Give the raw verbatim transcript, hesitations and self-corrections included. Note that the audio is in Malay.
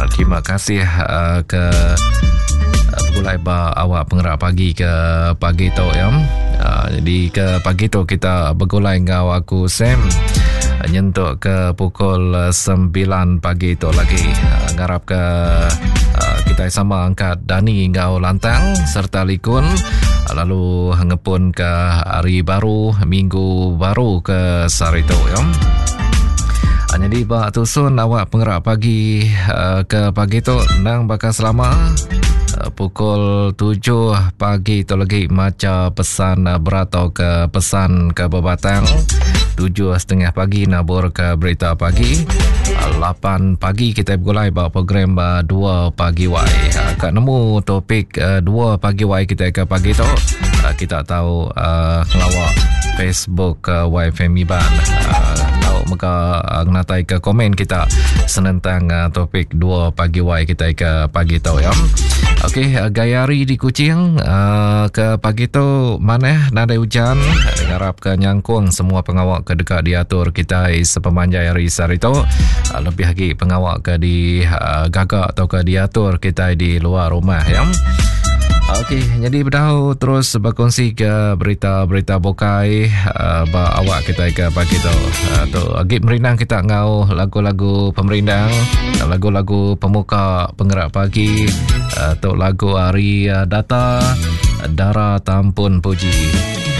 Terima kasih uh, ke uh, Pegulai ba awak pengerak pagi ke pagi tu ya. Uh, jadi ke pagi tu kita bergulai dengan aku Sam nyentuk ke pukul sembilan pagi tu lagi. Uh, ngarap ke uh, kita sama angkat Dani ngau lantang serta Likun. Uh, lalu ngepun ke hari baru, minggu baru ke Sarito ya. Jadi bak tusun awak pengerak pagi uh, ke pagi tu nang bakal selama uh, pukul tujuh pagi tu lagi maca pesan uh, beratau ke pesan ke bebatang. Tujuh setengah pagi nabur ke berita pagi. uh, Lapan pagi kita bergulai bak program uh, dua pagi wai. uh, Kat nemu topik uh, dua pagi wai kita ke pagi tu uh, kita tahu uh, ngelawak Facebook uh, Y F M Iban. uh, Maka uh, natai ke komen kita senentang uh, topik dua pagi Y kita ke pagi tu ya. Okey, uh, gayari di Kuching uh, ke pagi tu mana nadai hujan. Harap ke nyangkung semua pengawak ke dekat diatur kita sepemanjai hari Sarito. Uh, lebih lagi pengawak ke di uh, gagak atau ke diatur kita di luar rumah ya. Okey, jadi berdahu terus berkongsi ke berita-berita bokai uh, ba awak kita ke pagi tu. Uh, tu agak merindang kita ngau lagu-lagu pemerindang, lagu-lagu pemuka pengerak pagi, uh, tu lagu hari uh, data Dara Tampun Puji.